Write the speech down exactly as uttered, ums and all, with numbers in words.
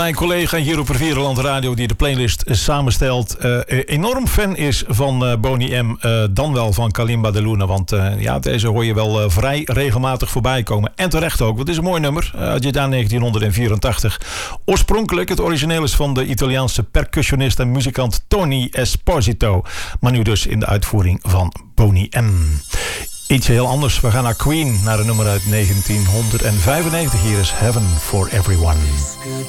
Mijn collega hier op Rivierenland Radio die de playlist samenstelt, uh, enorm fan is van uh, Boney M. Uh, dan wel van Kalimba de Luna. Want uh, ja, deze hoor je wel uh, vrij regelmatig voorbij komen. En terecht ook, want het is een mooi nummer. Uh, uit jaar negentien vierentachtig. Oorspronkelijk, het origineel is van de Italiaanse percussionist en muzikant Tony Esposito. Maar nu dus in de uitvoering van Boney M. Iets heel anders. We gaan naar Queen, naar een nummer uit negentien vijfennegentig. Hier is Heaven for Everyone.